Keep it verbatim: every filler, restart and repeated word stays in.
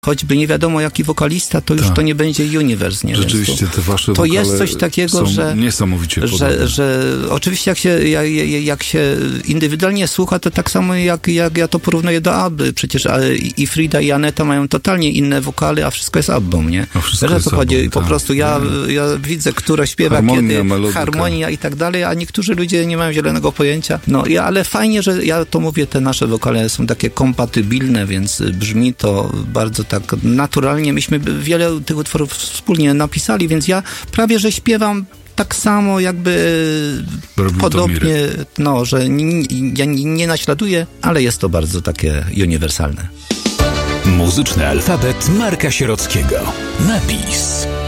choćby nie wiadomo jaki wokalista, to już tak. to nie będzie universe, nie? Rzeczywiście to, te wasze to wokale jest coś takiego, są że, niesamowicie że, że oczywiście jak się, jak, jak się indywidualnie słucha, to tak samo jak, jak ja to porównuję do Abby. Przecież i Frida i Aneta mają totalnie inne wokale, a wszystko jest Abbą, nie? A wszystko Wiesz, jest o co chodzi? Abbą, Po tak. prostu ja, ja widzę, która śpiewa Harmonia, kiedy, melodyka. harmonia i tak dalej, a niektórzy ludzie nie mają zielonego pojęcia. No, ja, ale fajnie, że ja to mówię, te nasze wokale są takie kompatybilne, więc brzmi to bardzo tak naturalnie. Myśmy wiele tych utworów wspólnie napisali, więc ja prawie, że śpiewam tak samo jakby Robił podobnie, no, że nie, ja nie, nie naśladuję, ale jest to bardzo takie uniwersalne. Muzyczny alfabet Marka Sierockiego. Napis.